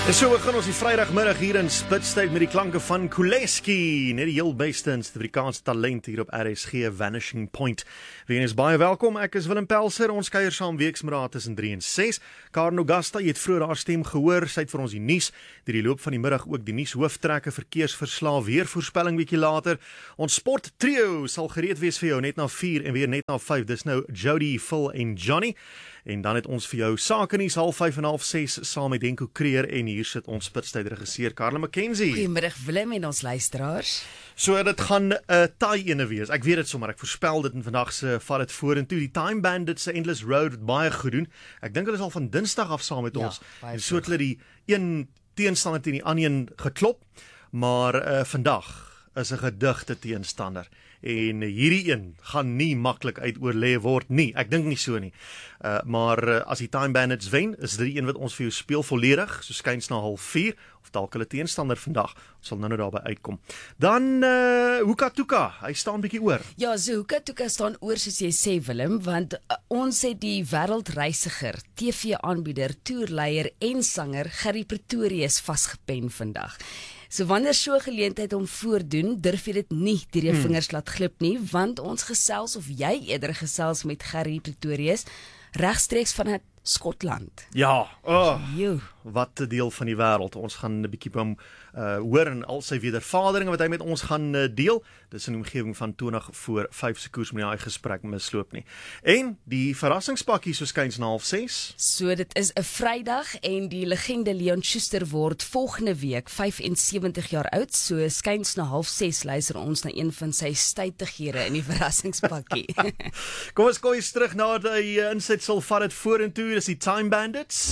En so begin ons die Vrydagmiddag hier in Splitstyd met die klanke van Kuleski, net die heel beste Suid-Afrikaanse talent hier op RSG Vanishing Point. Wees baie welkom, ek is Willem Pelser, ons kuier saam weksmiddag tussen 3 en 6. Karen Augusta, jy het vroeër haar stem gehoor, sy het vir ons die nuus, deur die loop van die middag ook die nuus hooftrekke, verkeersverslae, weer voorspelling bietjie later. Ons sport trio sal gereed wees vir jou net na 4 en weer net na 5, dis nou Jody, Phil en Johnny. En dan het ons vir jou sakenuus 5:30 en 6 saam met Denko Kreer en hier sit ons Splitstyd regisseur Karla McKenzie. Goeiemiddag Willem en ons luisteraars. So dit gaan 'n taai ene wees. Ek weet dit sommer, ek voorspel dit in vandag se vat dit vorentoe. Die Time Bandits se Endless Road het baie goed doen. Ek dink hulle is al van Dinsdag af saam met ons. En so het hulle die een teenstander teen die ander een geklop, maar vandag is 'n gedigte teenstander. En hierdie een gaan nie maklik uit oorlê word nie. Ek dink nie so nie. Maar as die Time Bandits wen, is dit die een wat ons vir jou speel volledig, so skuins na 04:30, of dalk hulle teenstander vandag. Ons sal nou daarby uitkom. Dan Hoeka Toeka, hy staan bietjie oor. Ja, so Hoeka Toeka staan oor soos jy sê Willem, want ons het die wêreldreisiger, TV-aanbieder, toerleier en sanger Gerry Pretorius vasgepen vandag. So wanneer so 'n geleentheid hom voordoen, durf jy dit nie deur jou vingers laat glip nie, want ons gesels, of jy eerder gesels met Gerry Pretorius, regstreeks vanuit Skotland. Ja, Joe. wat 'n deel van die wêreld. Ons gaan 'n bietjie by hom hoor en al sy wedervaderinge wat hy met ons gaan deel. Dis in die omgewing van 20 voor 5 se koers, moet jy daai gesprek misloop nie. En die verrassingspakkie so skuins na 6:30. So dit is 'n Vrydag en die legende Leon Schuster word volgende week 75 jaar oud. So skuins na 6:30 luister ons na een van sy stytighede in die verrassingspakkie. Kom ons gooi terug na die insetsel van dit vorentoe, dis die Time Bandits.